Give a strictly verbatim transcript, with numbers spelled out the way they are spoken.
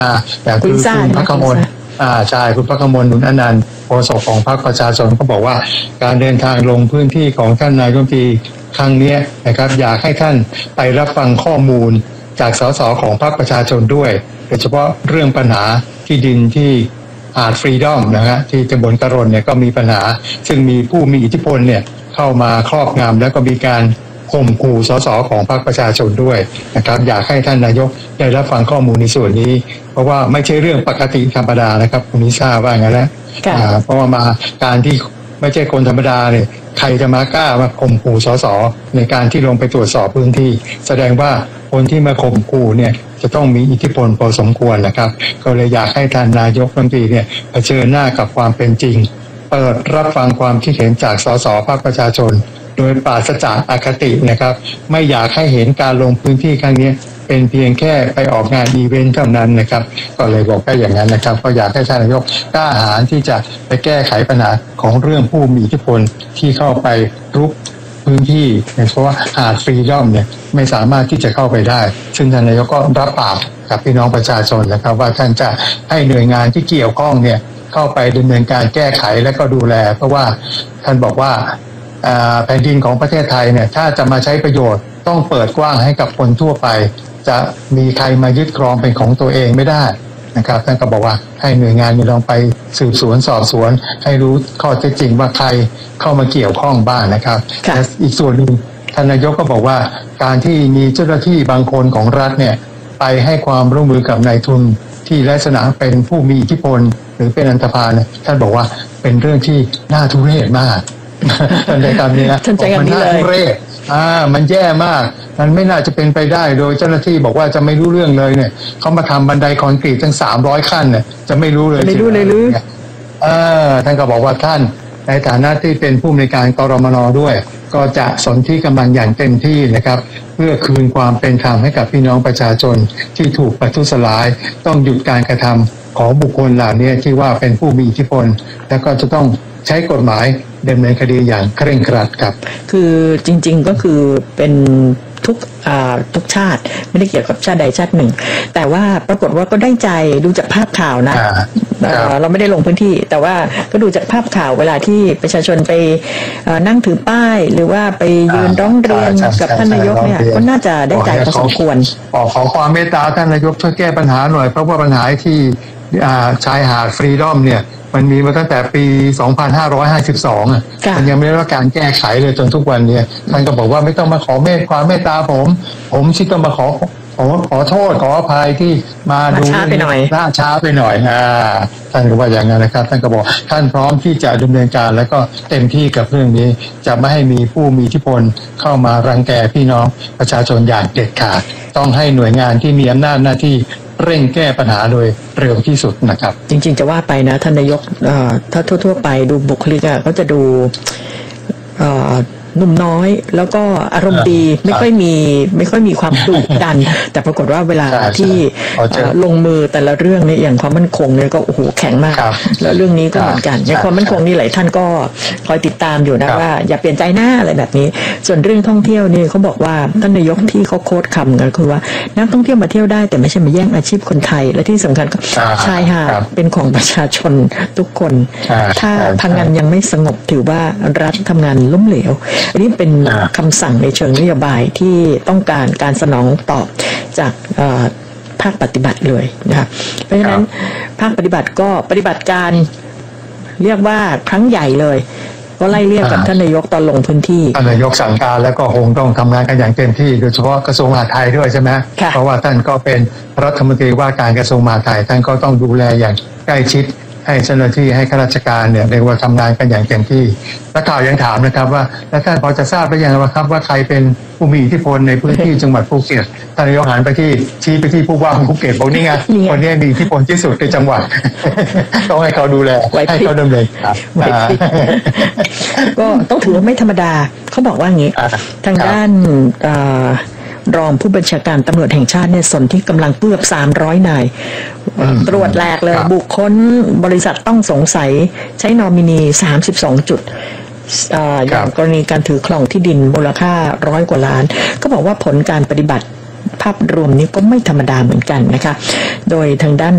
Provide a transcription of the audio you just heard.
อย่างคุณคุณพักกมลอ่าใช่คุณพักกมลหนุนอนันต์โฆษกของพรรคประชาชนก็บอกว่าการเดินทางลงพื้นที่ของท่านนายกรัฐมนตรีครั้งนี้นะครับอยากให้ท่านไปรับฟังข้อมูลจากสสของพรรคประชาชนด้วยโดยเฉพาะเรื่องปัญหาที่ดินที่อาจฟรีดอมนะฮะที่ตำบลกระรนเนี่ยก็มีปัญหาซึ่งมีผู้มีอิทธิพลเนี่ยเข้ามาครอบงำแล้วก็มีการข่มขู่สสของพรรคประชาชนด้วยนะครับอยากให้ท่านนายกได้รับฟังข้อมูลในส่วนนี้เพราะว่าไม่ใช่เรื่องปกติธรรมดานะครับคุณนิชาว่างั้นนะเพราะว่ามาการที่ไม่ใช่คนธรรมดาเนี่ยใครจะมากล้ามาข่มขู่สสในการที่ลงไปตรวจสอบพื้นที่แสดงว่าคนที่มาข่มขู่เนี่ยจะต้องมีอิทธิพลพอสมควรนะครับก็เลยอยากให้ท่านนายกรัฐมนตรีเนี่ยเผชิญหน้ากับความเป็นจริงเปิดรับฟังความคิดเห็นจากสสพรรคประชาชนโดยปราศจากอคตินะครับไม่อยากให้เห็นการลงพื้นที่ครั้งนี้เป็นเพียงแค่ไปออกงานอีเวนต์เท่านั้นนะครับก็เลยบอกได้อย่างนั้นนะครับก็อยากให้ท่านนายกกล้าหาญที่จะไปแก้ไขปัญหาของเรื่องผู้มีอิทธิพลที่เข้าไปรุกพื้นที่เพราะว่าหาดฟรีดอมเนี่ยไม่สามารถที่จะเข้าไปได้ซึ่งท่านนายกก็รับปากกับพี่น้องประชาชนนะครับว่าท่านจะให้หน่วยงานที่เกี่ยวข้องเนี่ยเข้าไปดำเนินการแก้ไขและก็ดูแลเพราะว่าท่านบอกว่าแผ่นดินของประเทศไทยเนี่ยถ้าจะมาใช้ประโยชน์ต้องเปิดกว้างให้กับคนทั่วไปจะมีใครมายึดครองเป็นของตัวเองไม่ได้นะครับท่านก็บอกว่าให้หน่วยงานนี้ลองไปสืบสวนสอบสวนให้รู้ข้อเท็จจริงว่าใครเข้ามาเกี่ยวข้องบ้างนะครับและอีกส่วนหนึ่งท่านนายกก็บอกว่าการที่มีเจ้าหน้าที่บางคนของรัฐเนี่ยไปให้ความร่วมมือกับนายทุนที่ลักษณะเป็นผู้มีอิทธิพลหรือเป็นอันธพาลท่านบอกว่าเป็นเรื่องที่น่าทุเรศมากท่านใจคำนี้นะมันน่าทุเรศอ่ามันแย่มากมันไม่น่าจะเป็นไปได้โดยเจ้าหน้าที่บอกว่าจะไม่รู้เรื่องเลยเนี่ยเขามาทำบันไดคอนกรีตตั้งสามร้อยขั้นเนี่ยจะไม่รู้เลยไม่รู้เลยหรือเออท่านก็บอกว่าท่านในฐานะที่เป็นผู้อำนวยการกรมน.ด้วยก็จะสนที่กำลังอย่างเต็มที่นะครับเพื่อคืนความเป็นธรรมให้กับพี่น้องประชาชนที่ถูกประทุษร้ายต้องหยุดการกระทำของบุคคลเหล่านี้ที่ว่าเป็นผู้มีอิทธิพลแล้วก็จะต้องใช้กฎหมายดำเนินคดีอย่างเคร่งครัดครับคือจริงๆก็คือเป็นทุกทุกชาติไม่ได้เกี่ยวกับชาติใดชาติหนึ่งแต่ว่าปรากฏว่าก็ได้ใจดูจากภาพข่าวนะเราไม่ได้ลงพื้นที่แต่ว่าก็ดูจากภาพข่าวเวลาที่ประชาชนไปนั่งถือป้ายหรือว่าไปยืนร้องเรียนกับท่านนายกเนี่ยก็น่าจะได้ใจพอสมควรขอความเมตตาท่านนายกช่วยแก้ปัญหาหน่อยเพราะว่าปัญหาที่ชายหาดฟรีดอมเนี่ยมันมีมาตั้งแต่ปี สองพันห้าร้อยห้าสิบสอง อ่ะมันยังไม่ได้รับการแก้ไขเลยจนทุกวันนี้ท่านก็บอกว่าไม่ต้องมาขอเมตความเมตตาผมผมที่ต้องมาขอขอขอโทษขออภัยที่มาดูช้าไปหน่อยล่าช้าไปหน่อยอ่าท่านก็ว่าอย่างนั้นนะครับท่านก็บอกท่านพร้อมที่จะดำเนินการแล้วก็เต็มที่กับเรื่องนี้จะไม่ให้มีผู้มีอิทธิพลเข้ามารังแกพี่น้องประชาชนอย่างเด็ดขาดต้องให้หน่วยงานที่มีอำนาจหน้าที่เร่งแก้ปัญหาโดยเร็วที่สุดนะครับจริงๆจะว่าไปนะท่านนายกถ้าทั่วๆไปดูบุคลิกก็จะดูหนุ่มน้อยแล้วก็อารมณ์ดีไม่ค่อยมีไม่ค่อยมีความดุดันแต่ปรากฏว่าเวลาที่ลงมือแต่ละเรื่องเนี่ยอย่างความมั่นคงเนี่ยก็โอ้โหแข็งมากแล้วเรื่องนี้ก็เหมือนกันในความมั่นคงนี่หลายท่านก็คอยติดตามอยู่นะว่าอย่าเปลี่ยนใจหน้าอะไรแบบนี้ส่วนเรื่องท่องเที่ยวนี่เขาบอกว่าท่านนายกที่เขาโค้ดคำกันคือว่านักท่องเที่ยวมาเที่ยวได้แต่ไม่ใช่มาแย่งอาชีพคนไทยและที่สำคัญก็ชายหาดเป็นของประชาชนทุกคนถ้าพังงานยังไม่สงบถือว่ารัฐทำงานล้มเหลวอันนี้เป็นคำสั่งในเชิงนโยบายที่ต้องการการสนองตอบจากภาคปฏิบัติเลยนะคะเพราะฉะนั้นภาคปฏิบัติก็ปฏิบัติการเรียกว่าครั้งใหญ่เลยก็ไล่เรียกกับท่านนายกตอนลงพื้นที่ท่านนายกสั่งการแล้วก็คงต้องทำงานกันอย่างเต็มที่โดยเฉพาะกระทรวงมหาดไทยด้วยใช่ไหมเพราะว่าท่านก็เป็นรัฐมนตรีว่าการกระทรวงมหาดไทยท่านก็ต้องดูแลอย่างใกล้ชิดให้เจ้าหน้าที่ให้ข้าราชการเนี่ยเรียกว่าทำงานกันอย่างเต็มที่นักข่าวยังถามนะครับว่าแล้วท่านพอจะทราบหรือยังครับว่าใครเป็นผู้มีอิทธิพลในพื้นที่จังหวัดภูเก็ตท่านนายกหันไปที่ชี้ไปที่ผู้ว่าภูเก็ตบอกนี่ไงคนนี้มีอิทธิพลที่สุดในจังหวัดต้องให้เขาดูแลให้เขาดำเนินการก็ต้องถือว่าไม่ธรรมดาเขาบอกว่าอย่างนี้ทางด้านรองผู้บัญชาการตำรวจแห่งชาติเนี่ยสนที่กำลังเกือบสามร้อยนายตรวจแหลกเลยบุคคลบริษัทต้องสงสัยใช้นอมินีสามสิบสองจุดอย่างกรณีการถือครองที่ดินมูลค่าร้อยกว่าล้านก็บอกว่าผลการปฏิบัติภาพรวมนี้ก็ไม่ธรรมดาเหมือนกันนะคะโดยทางด้าน